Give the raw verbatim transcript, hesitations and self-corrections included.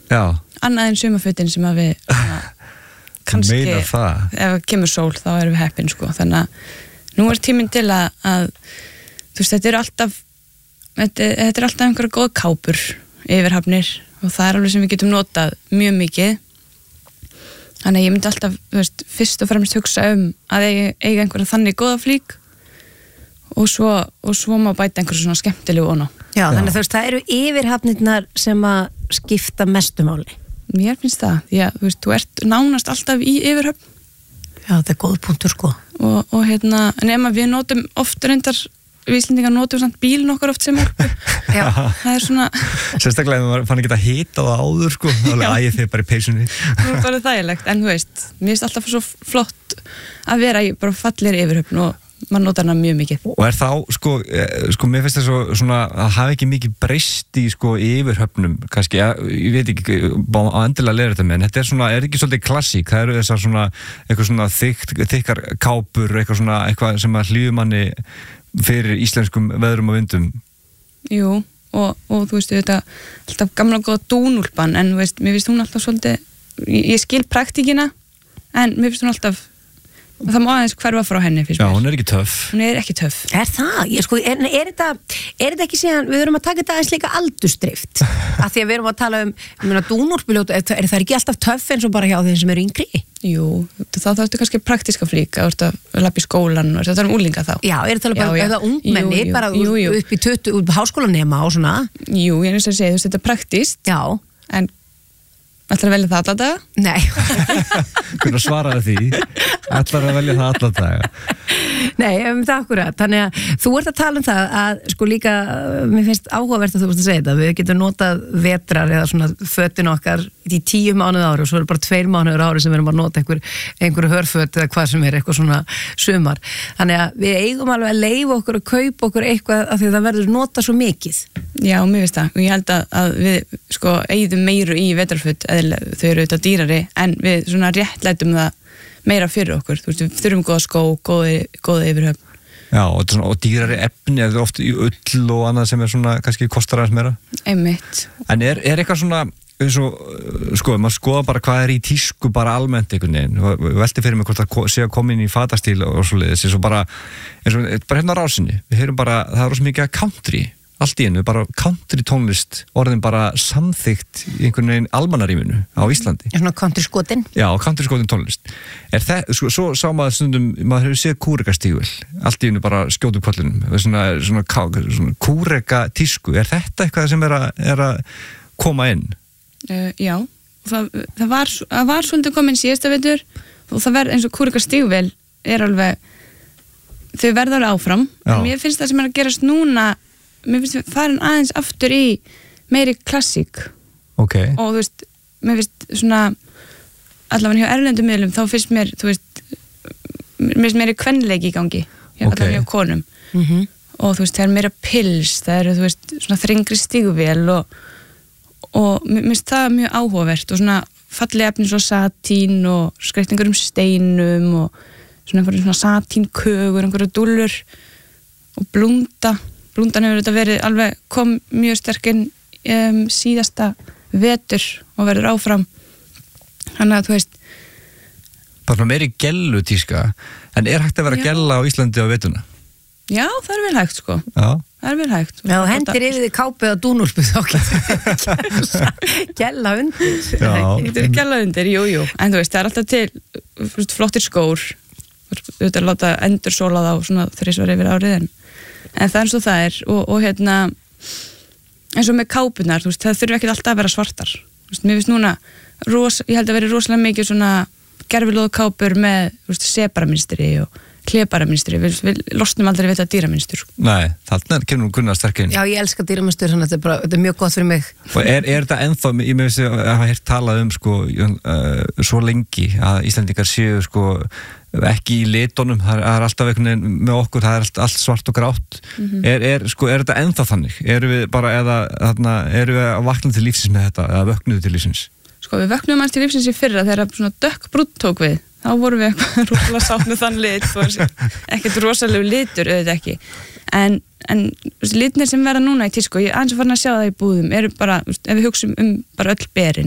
Já. Annað en sumarfötin sem að við kannski, ef það kemur sól þá erum við heppin sko, þannig að nú er tíminn til að, að þú veist, þetta er alltaf þetta, þetta er alltaf einhverja góð kápur yfirhafnir og það er alveg sem við getum notað mjög mikið, þannig að ég myndi alltaf, þú veist, fyrst og fremst hugsa um að eiga, eiga einhverja þannig góða flík og svo, og svo má bæta einhverju svona skemmtilegu ofan á. Já, þannig að þú veist, það eru yfirhafnirnar sem að skipta mestu máli. Mér finnst það, já, þú veist, þú ert nánast alltaf í yfirhöfn. Já, þetta er góð punktur sko. Og, og hérna, nema við notum oft reyndar, við Íslendingar notum samt bílinn okkar oft sem orku. Já. Það er svona... Sérstaklega ef maður fann ekki að hita það áður sko, þá er ægir þig bara í peysunni. Það er bara þægilegt, en þú veist, mér finnst alltaf svo flott að vera í bara fallegri yfirhöfn og maður notar hana mjög mikið. Og er þá, sko, sko mér finnst það svo, svona, að hafa ekki mikið breyst í, sko, yfirhöfnum, kannski, ég, ég veit ekki á endilega leður þetta með, en þetta er svona, er ekki svolítið klassík, það eru þessar svona, eitthvað svona þykkt, þykkar kápur, eitthvað svona, eitthvað sem að hlýður manni fyrir íslenskum veðrum og vindum. Jú, og, og þú veist, þetta, alltaf gamla góða dúnúlpan, en þú veist, mér finnst hún alltaf svolítið, ég, ég skil praktíkina, en mér finnst hún alltaf og það má aðeins hverfa frá henni fyrst mér. Já, hún er ekki töff. Hún er ekki töff. Er það? Ég sko, er, er, þetta, er þetta ekki síðan, við erum að taka þetta aðeins líka aldursdrift, af því að við erum að tala um, ég meina, dúnúlpiljót, er, er það ekki alltaf töff eins og bara hjá þeim sem eru yngri? Jú, þá þáttu kannski praktíska flík, að þú ert að lappa í skólan og það er um úlinga þá. Já, er þetta bara, er það ungmenni, jú, jú, bara jú, jú. upp í tuttugu, upp í háskólanema og svona? Jú, ég er að segja, þú veist, þetta er praktíst. Já. En ætlar að velja það alla daga? Nei. Hvernig svaraði því? Ætlar að velja það alla daga? Nei, um það akkurat. Þannig að þú ert að tala um það að sko líka, mér finnst áhugavert að þú ert að segja þetta, við getum notað vetrar eða svona fötin okkar í tíu mánuð ári og svo er bara tveir mánuður ári sem við erum að nota einhver, einhverju hörföt eða hvað sem er, eitthvað svona sumar. Þannig að við eigum alveg að leyfa okkur að kaupa okkur eitthvað af því það verður nota svo mikið. Já, mér finnst það. Og ég held að, að við sko eigðum meiru í vetrarföt, eðlilega, þau eru auðvitað dýrari, en við svona réttlætum það meira fyrir okkur. Þú veist, við þurfum góða skó, góða, góða yfirhöfn. Já, og, svona, og dýrari efni, eða oft í ull og annað sem er svona, kannski kostar aðeins meira. Einmitt. En er, er eitthvað svona, eins og, sko, maður skoða bara hvað er í tísku bara almennt einhvern veginn, og velti fyrir mig hvort það sé að koma inn í fatastíl og svo leiðis, eins og bara, eins og, bara hérna á rásinni, við heyrum bara, það er rosa mikið country, allt í einu, bara country tónlist, orðin bara samþykkt í einhvern veginn almannaríminu á Íslandi. Svona country skotin? Já, country skotin tónlist. Er það, sko, svo sá maður stundum, maður hefur séð kúrekastígvel, allt í einu bara skjótu kollinum, svona, svona, svona kúreka tísku, er þetta eitthvað sem er að, er að koma inn? Uh, já, það, það, var, það var svolítið komin síðasta vetur og það verð eins og kúrekastígvel er alveg, þau verða alveg áfram, já. En mér finnst það sem er að gerast núna, mér finnst við farin aðeins aftur í meiri klassík okay. Og þú veist, mér finnst svona allavega hjá erlendum miðlum þá finnst mér, þú veist mér finnst meiri kvenleiki í gangi hjá, okay. Allavega hjá konum mm-hmm. og þú veist, það er meira pils, það eru þú veist svona þrengri stígvél og, og mér finnst það mjög áhugavert og svona falleg efni svo satín og skreytingur um steinum og svona einhverjum svona satínkögur, einhverju dúllur og blúnda Blúndan hefur þetta verið alveg kom mjög sterkinn um, síðasta vetur og verður áfram. Þannig að þú veist... Bara meiri gellu tíska, en er hægt að vera gella á Íslandi á vetuna? Já, það er vel hægt sko. Já. Það er vel hægt. Já, hendir yfir því kápið á dúnúlpu þá gella undir. Já. Þetta er gella undir, jú, jú. En þú veist, það er alltaf til flottir skór. Þú veist að láta endur sóla þá svona þrisvar yfir árið en en það er eins og það er og, og hérna eins og með kápunar, þú veist, það þurfi ekki alltaf að vera svartar þú veist, mér finnst núna ros, ég held að vera rosalega mikið svona gerfilóðu kápur með, þú veist, separamynstri og kleparamynstri, við, við losnum aldrei við þetta dýramynstur. Nei, það kemur nú Gunnar sterk inn. Já, ég elska dýramynstur, þannig að þetta er, bara, þetta er mjög gott fyrir mig. Og er, er þetta ennþá, ég með þess að hafa heyrt talað um sko, uh, svo lengi að Íslendingar séu sko ekki í litunum, það er alltaf einhvern veginn með okkur, það er allt, allt svart og grátt mm-hmm. er, er, sko, er þetta ennþá þannig? Erum við bara, eða, þarna, erum við að vakna til lífsins með þetta, eða vöknuðu til lífsins? Sko, við vöknuðum aðeins til lífsins í fyrra þegar svona dökk brúnn tók við, þá vorum við eitthvað rosalega sátt með þann lit, ekkert rosalega litur, auðvitað ekki en, en litnir sem verða núna í tísku, ég aðeins að fara að sjá það í búðum, eru bara, ef við hugsum um bara öll berin,